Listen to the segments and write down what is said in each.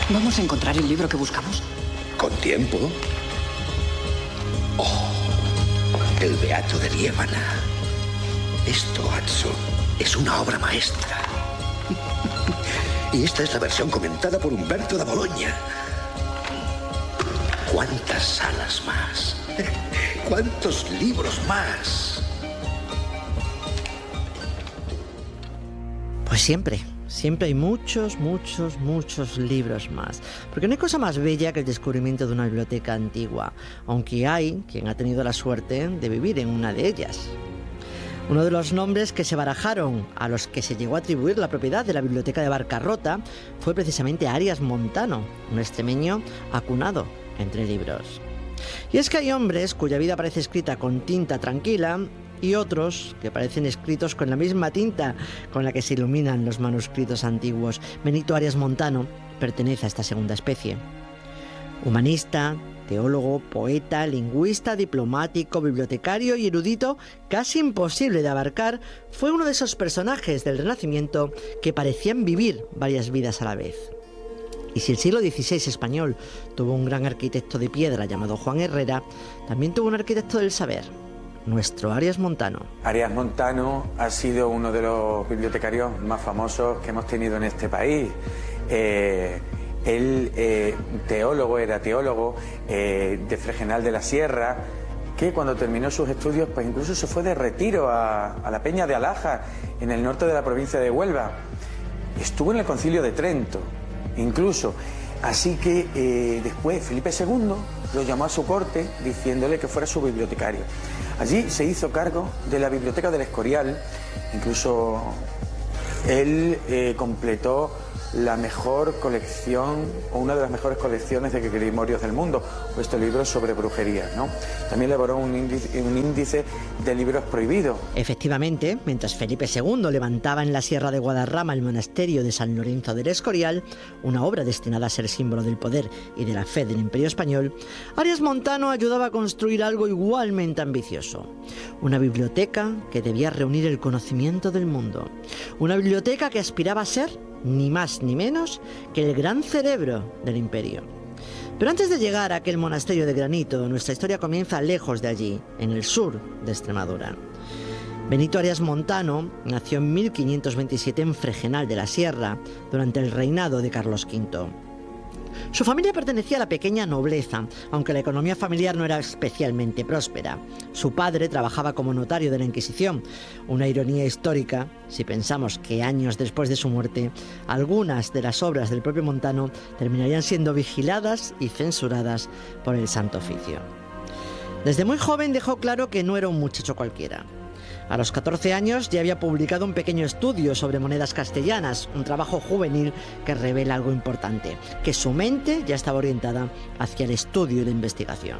¿Vamos a encontrar el libro que buscamos? ¿Con tiempo? Oh, el Beato de Liébana. Esto, Atso, es una obra maestra. Y esta es la versión comentada por Humberto da Bologna. ¿Cuántas salas más? ¿Cuántos libros más? Pues siempre hay muchos libros más. Porque no hay cosa más bella que el descubrimiento de una biblioteca antigua, aunque hay quien ha tenido la suerte de vivir en una de ellas. Uno de los nombres que se barajaron, a los que se llegó a atribuir la propiedad de la biblioteca de Barcarrota, fue precisamente Arias Montano, un extremeño acunado entre libros. Y es que hay hombres cuya vida parece escrita con tinta tranquila y otros que parecen escritos con la misma tinta con la que se iluminan los manuscritos antiguos. Benito Arias Montano pertenece a esta segunda especie. Humanista, teólogo, poeta, lingüista, diplomático, bibliotecario y erudito, casi imposible de abarcar, fue uno de esos personajes del Renacimiento que parecían vivir varias vidas a la vez. Y si el siglo XVI español tuvo un gran arquitecto de piedra llamado Juan Herrera, también tuvo un arquitecto del saber, nuestro Arias Montano. Arias Montano ha sido uno de los bibliotecarios más famosos que hemos tenido en este país. Él era teólogo de Fregenal de la Sierra, que cuando terminó sus estudios pues incluso se fue de retiro a la Peña de Alaja, en el norte de la provincia de Huelva. Estuvo en el Concilio de Trento, incluso. Así que después Felipe II lo llamó a su corte diciéndole que fuera su bibliotecario. Allí se hizo cargo de la biblioteca del Escorial, incluso él completó la mejor colección, o una de las mejores colecciones de grimorios del mundo, este libro sobre brujería, ¿no? También elaboró un índice de libros prohibidos. Efectivamente, mientras Felipe II levantaba en la Sierra de Guadarrama el monasterio de San Lorenzo del Escorial, una obra destinada a ser símbolo del poder y de la fe del Imperio Español, Arias Montano ayudaba a construir algo igualmente ambicioso. Una biblioteca que debía reunir el conocimiento del mundo. Una biblioteca que aspiraba a ser ni más ni menos que el gran cerebro del imperio. Pero antes de llegar a aquel monasterio de granito, nuestra historia comienza lejos de allí, en el sur de Extremadura. Benito Arias Montano nació en 1527 en Fregenal de la Sierra, durante el reinado de Carlos V. Su familia pertenecía a la pequeña nobleza, aunque la economía familiar no era especialmente próspera. Su padre trabajaba como notario de la Inquisición, una ironía histórica si pensamos que años después de su muerte, algunas de las obras del propio Montano terminarían siendo vigiladas y censuradas por el Santo Oficio. Desde muy joven dejó claro que no era un muchacho cualquiera. A los 14 años ya había publicado un pequeño estudio sobre monedas castellanas, un trabajo juvenil que revela algo importante, que su mente ya estaba orientada hacia el estudio y la investigación.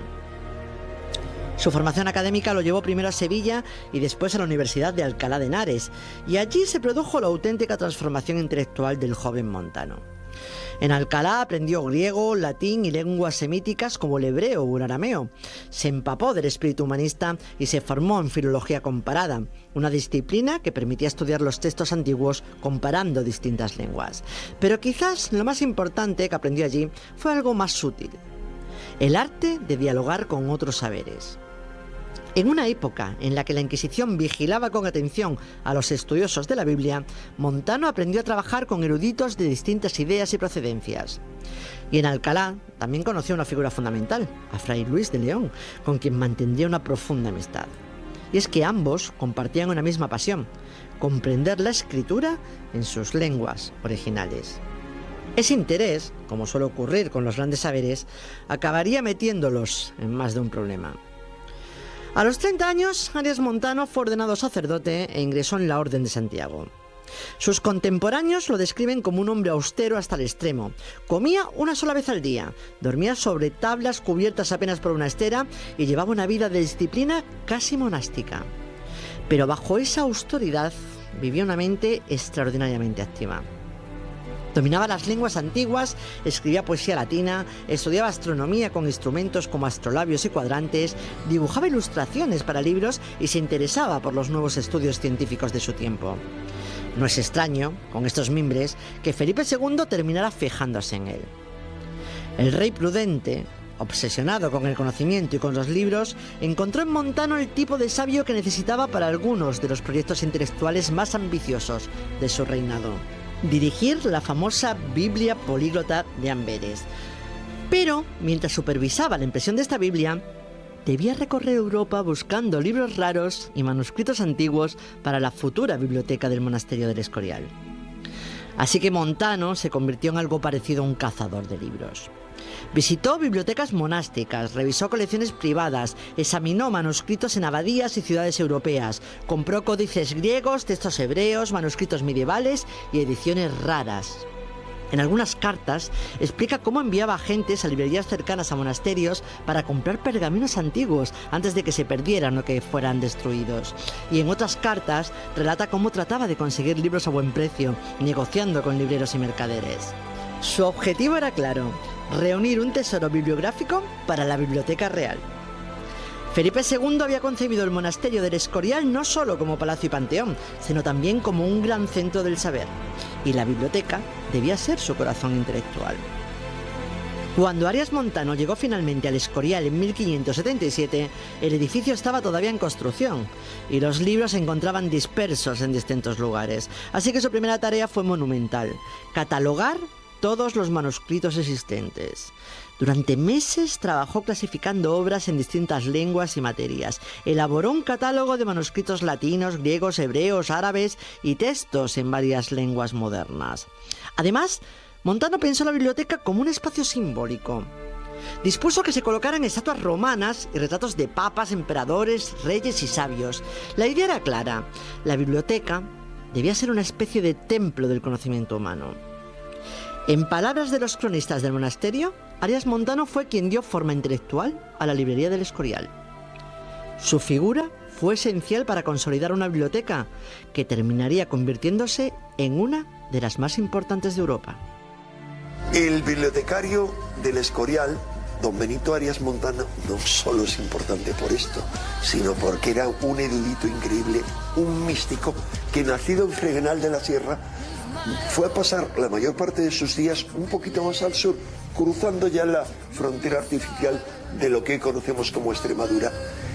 Su formación académica lo llevó primero a Sevilla y después a la Universidad de Alcalá de Henares, y allí se produjo la auténtica transformación intelectual del joven Montano. En Alcalá aprendió griego, latín y lenguas semíticas como el hebreo o el arameo. Se empapó del espíritu humanista y se formó en filología comparada, una disciplina que permitía estudiar los textos antiguos comparando distintas lenguas. Pero quizás lo más importante que aprendió allí fue algo más sutil: el arte de dialogar con otros saberes. En una época en la que la Inquisición vigilaba con atención a los estudiosos de la Biblia, Montano aprendió a trabajar con eruditos de distintas ideas y procedencias. Y en Alcalá también conoció una figura fundamental, a Fray Luis de León, con quien mantendría una profunda amistad. Y es que ambos compartían una misma pasión: comprender la escritura en sus lenguas originales. Ese interés, como suele ocurrir con los grandes saberes, acabaría metiéndolos en más de un problema. A los 30 años, Arias Montano fue ordenado sacerdote e ingresó en la Orden de Santiago. Sus contemporáneos lo describen como un hombre austero hasta el extremo. Comía una sola vez al día, dormía sobre tablas cubiertas apenas por una estera y llevaba una vida de disciplina casi monástica. Pero bajo esa austeridad vivía una mente extraordinariamente activa. Dominaba las lenguas antiguas, escribía poesía latina, estudiaba astronomía con instrumentos como astrolabios y cuadrantes, dibujaba ilustraciones para libros y se interesaba por los nuevos estudios científicos de su tiempo. No es extraño, con estos mimbres, que Felipe II terminara fijándose en él. El rey prudente, obsesionado con el conocimiento y con los libros, encontró en Montano el tipo de sabio que necesitaba para algunos de los proyectos intelectuales más ambiciosos de su reinado: dirigir la famosa Biblia políglota de Amberes. Pero, mientras supervisaba la impresión de esta Biblia, debía recorrer Europa buscando libros raros y manuscritos antiguos para la futura biblioteca del monasterio del Escorial. Así que Montano se convirtió en algo parecido a un cazador de libros. Visitó bibliotecas monásticas, revisó colecciones privadas, examinó manuscritos en abadías y ciudades europeas, compró códices griegos, textos hebreos, manuscritos medievales y ediciones raras. En algunas cartas explica cómo enviaba agentes a librerías cercanas a monasterios para comprar pergaminos antiguos antes de que se perdieran o que fueran destruidos. Y en otras cartas relata cómo trataba de conseguir libros a buen precio, negociando con libreros y mercaderes. Su objetivo era claro: reunir un tesoro bibliográfico para la Biblioteca Real. Felipe II había concebido el monasterio del Escorial no solo como palacio y panteón, sino también como un gran centro del saber. Y la biblioteca debía ser su corazón intelectual. Cuando Arias Montano llegó finalmente al Escorial en 1577, el edificio estaba todavía en construcción y los libros se encontraban dispersos en distintos lugares. Así que su primera tarea fue monumental: catalogar todos los manuscritos existentes. Durante meses trabajó clasificando obras en distintas lenguas y materias. Elaboró un catálogo de manuscritos latinos, griegos, hebreos, árabes y textos en varias lenguas modernas. Además, Montano pensó la biblioteca como un espacio simbólico. Dispuso que se colocaran estatuas romanas y retratos de papas, emperadores, reyes y sabios. La idea era clara: la biblioteca debía ser una especie de templo del conocimiento humano. En palabras de los cronistas del monasterio, Arias Montano fue quien dio forma intelectual a la librería del Escorial. Su figura fue esencial para consolidar una biblioteca que terminaría convirtiéndose en una de las más importantes de Europa. El bibliotecario del Escorial, don Benito Arias Montano, no solo es importante por esto, sino porque era un erudito increíble, un místico que, nacido en Fregenal de la Sierra, fue a pasar la mayor parte de sus días un poquito más al sur, cruzando ya la frontera artificial de lo que conocemos como Extremadura,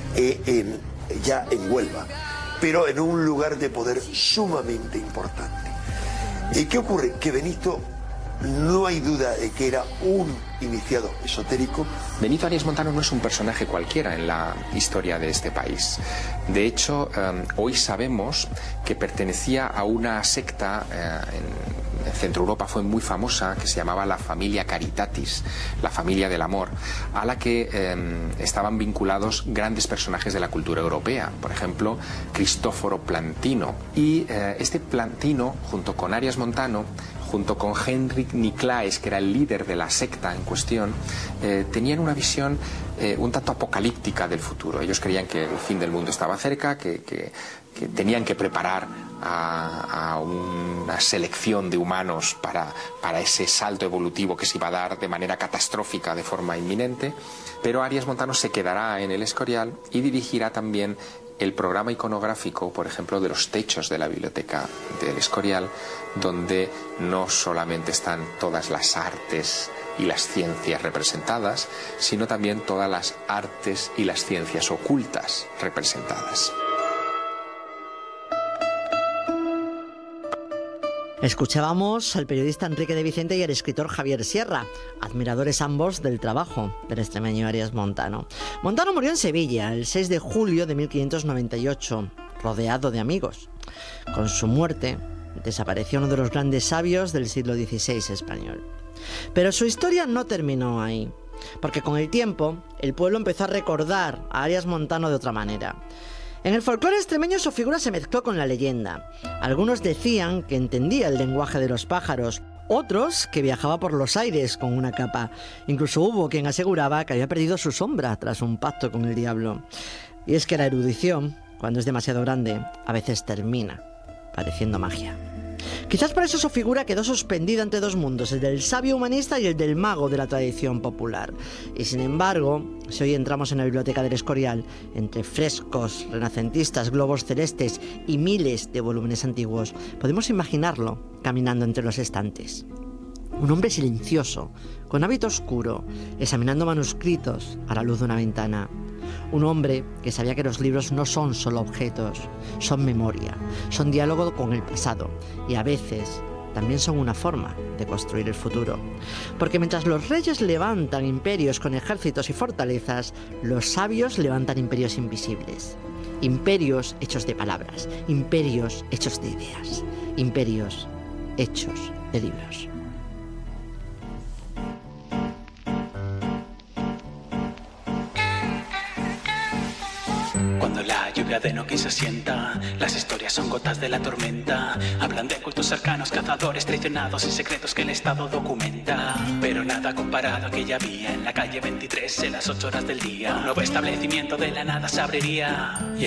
ya en Huelva, pero en un lugar de poder sumamente importante. ¿Y qué ocurre? Que Benito, no hay duda de que era un iniciado esotérico. Benito Arias Montano no es un personaje cualquiera en la historia de este país. De hecho, hoy sabemos que pertenecía a una secta en Centro Europa, fue muy famosa, que se llamaba la Familia Caritatis, la familia del amor, a la que estaban vinculados grandes personajes de la cultura europea, por ejemplo, Cristoforo Plantino. Y este Plantino, junto con Arias Montano, junto con Henrik Niclaes, que era el líder de la secta en cuestión, tenían una visión un tanto apocalíptica del futuro. Ellos creían que el fin del mundo estaba cerca, que tenían que preparar a una selección de humanos para ese salto evolutivo que se iba a dar de manera catastrófica, de forma inminente. Pero Arias Montano se quedará en el Escorial y dirigirá también el programa iconográfico, por ejemplo, de los techos de la biblioteca del Escorial, donde no solamente están todas las artes y las ciencias representadas, sino también todas las artes y las ciencias ocultas representadas. Escuchábamos al periodista Enrique de Vicente y al escritor Javier Sierra, admiradores ambos del trabajo del extremeño Arias Montano. Montano murió en Sevilla el 6 de julio de 1598, rodeado de amigos. Con su muerte desapareció uno de los grandes sabios del siglo XVI español. Pero su historia no terminó ahí, porque con el tiempo el pueblo empezó a recordar a Arias Montano de otra manera. En el folclore extremeño su figura se mezcló con la leyenda. Algunos decían que entendía el lenguaje de los pájaros, otros que viajaba por los aires con una capa. Incluso hubo quien aseguraba que había perdido su sombra tras un pacto con el diablo. Y es que la erudición, cuando es demasiado grande, a veces termina pareciendo magia. Quizás por eso su figura quedó suspendida entre dos mundos, el del sabio humanista y el del mago de la tradición popular. Y sin embargo, si hoy entramos en la biblioteca del Escorial, entre frescos renacentistas, globos celestes y miles de volúmenes antiguos, podemos imaginarlo caminando entre los estantes. un hombre silencioso, con hábito oscuro, examinando manuscritos a la luz de una ventana. Un hombre que sabía que los libros no son solo objetos, son memoria, son diálogo con el pasado y a veces también son una forma de construir el futuro. Porque mientras los reyes levantan imperios con ejércitos y fortalezas, los sabios levantan imperios invisibles. Imperios hechos de palabras, imperios hechos de ideas, imperios hechos de libros. Cuando la lluvia de Noki se sienta, las historias son gotas de la tormenta. Hablan de cultos arcanos, cazadores traicionados y secretos que el Estado documenta. Pero nada comparado a aquella vía en la calle 23 en las 8 horas del día. Un nuevo establecimiento de la nada se abriría y